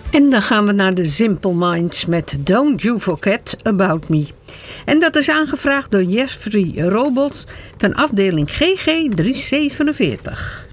En dan gaan we naar de Simple Minds met Don't You Forget About Me. En dat is aangevraagd door Jeffrey Robots van afdeling GG 347.